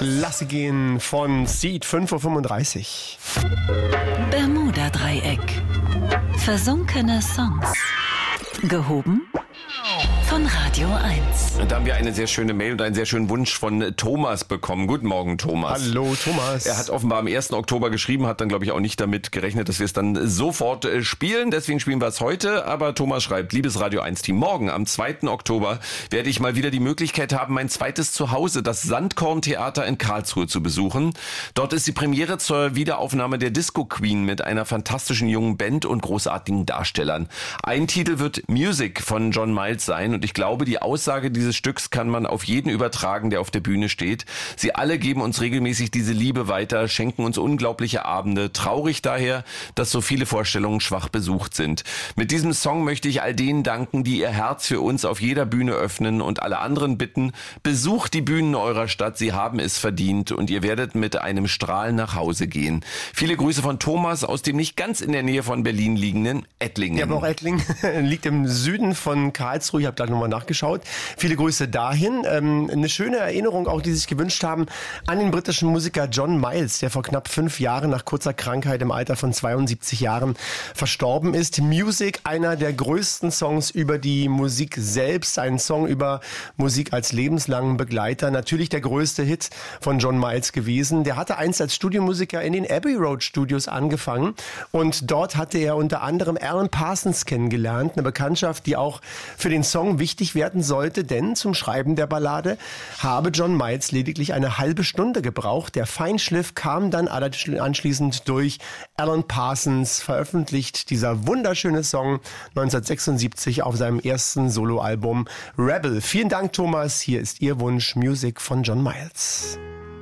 Klassiken von Seed, 5:35 Uhr. Bermuda-Dreieck. Versunkene Songs. Gehoben von Radio 1. Und da haben wir eine sehr schöne Mail und einen sehr schönen Wunsch von Thomas bekommen. Guten Morgen, Thomas. Hallo, Thomas. Er hat offenbar am 1. Oktober geschrieben, hat dann, glaube ich, auch nicht damit gerechnet, dass wir es dann sofort spielen. Deswegen spielen wir es heute. Aber Thomas schreibt, liebes Radio 1-Team, morgen am 2. Oktober werde ich mal wieder die Möglichkeit haben, mein zweites Zuhause, das Sandkorn-Theater in Karlsruhe, zu besuchen. Dort ist die Premiere zur Wiederaufnahme der Disco Queen mit einer fantastischen jungen Band und großartigen Darstellern. Ein Titel wird Music von John Miles sein und ich glaube, die Aussage dieses Stücks kann man auf jeden übertragen, der auf der Bühne steht. Sie alle geben uns regelmäßig diese Liebe weiter, schenken uns unglaubliche Abende. Traurig daher, dass so viele Vorstellungen schwach besucht sind. Mit diesem Song möchte ich all denen danken, die ihr Herz für uns auf jeder Bühne öffnen und alle anderen bitten, besucht die Bühnen eurer Stadt, sie haben es verdient und ihr werdet mit einem Strahl nach Hause gehen. Viele Grüße von Thomas aus dem nicht ganz in der Nähe von Berlin liegenden Ettlingen. Ja, aber auch Ettlingen liegt im Süden von Karlsruhe. Ich habe gleich nochmal nachgeschaut. Viele Grüße dahin. Eine schöne Erinnerung auch, die sich gewünscht haben, an den britischen Musiker John Miles, der vor knapp 5 Jahren nach kurzer Krankheit im Alter von 72 Jahren verstorben ist. Music, einer der größten Songs über die Musik selbst, ein Song über Musik als lebenslangen Begleiter. Natürlich der größte Hit von John Miles gewesen. Der hatte einst als Studiomusiker in den Abbey Road Studios angefangen und dort hatte er unter anderem Alan Parsons kennengelernt. Eine Bekanntschaft, die auch für den Song wichtig werden sollte, denn zum Schreiben der Ballade habe John Miles lediglich eine halbe Stunde gebraucht. Der Feinschliff kam dann anschließend durch Alan Parsons, veröffentlicht dieser wunderschöne Song 1976 auf seinem ersten Soloalbum Rebel. Vielen Dank, Thomas. Hier ist Ihr Wunsch, Music von John Miles.